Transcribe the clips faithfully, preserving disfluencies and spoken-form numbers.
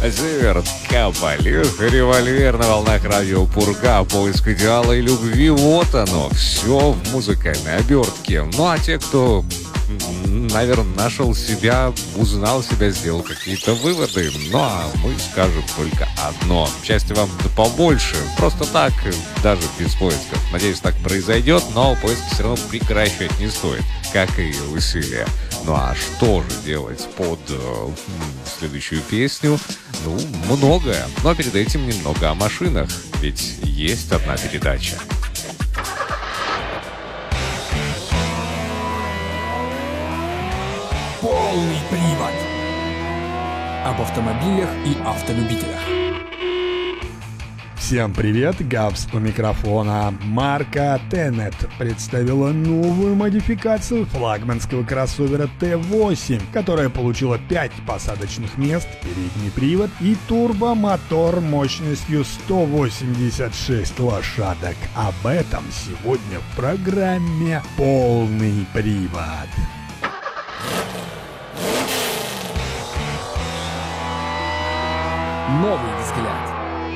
Зиверт, Кабалих, Револьвер на волнах радио Пурга, поиск идеала и любви. Вот оно, все в музыкальной обертке. Ну а те, кто, наверное, нашел себя, узнал себя, сделал какие-то выводы. Ну а мы скажем только одно. Счастья вам да побольше. Просто так, даже без поисков. Надеюсь, так произойдет, но поиски все равно прекращать не стоит, как и усилия. Ну а что же делать под э, следующую песню? Ну, многое. Но перед этим немного о машинах. Ведь есть одна передача. Полный привод. Об автомобилях и автолюбителях. Всем привет, Габс у микрофона. Марка Tenet представила новую модификацию флагманского кроссовера Т восемь, которая получила пять посадочных мест, передний привод и турбомотор мощностью сто восемьдесят шесть лошадок. Об этом сегодня в программе «Полный привод». Новый взгляд.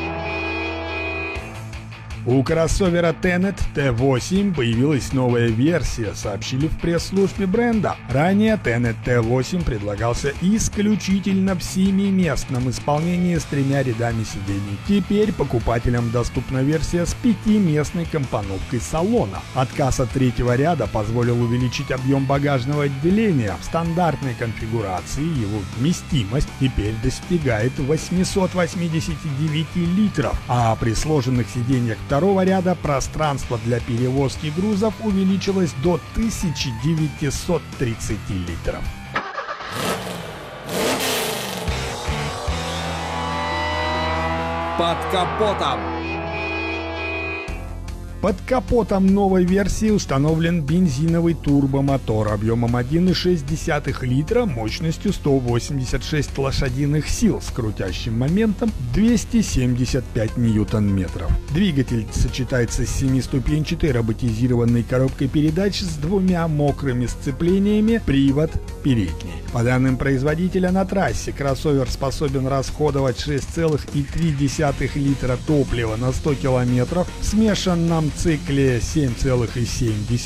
У кроссовера Tenet Т восемь появилась новая версия, сообщили в пресс-службе бренда. Ранее Tenet Т восемь предлагался исключительно в семиместном исполнении с тремя рядами сидений. Теперь покупателям доступна версия с пятиместной компоновкой салона. Отказ от третьего ряда позволил увеличить объем багажного отделения. В стандартной конфигурации его вместимость теперь достигает восемьсот восемьдесят девять литров, а при сложенных сиденьях второго ряда пространство для перевозки грузов увеличилось до тысячи девятисот тридцати литров. Под капотом. Под капотом новой версии установлен бензиновый турбомотор объемом один и шесть десятых литра мощностью сто восемьдесят шесть лошадиных сил с крутящим моментом двести семьдесят пять ньютон-метров. Двигатель сочетается с семиступенчатой роботизированной коробкой передач с двумя мокрыми сцеплениями, привод передний. По данным производителя, на трассе кроссовер способен расходовать шесть целых три десятых литра топлива на сто километров, в смешанном цикле семь целых семь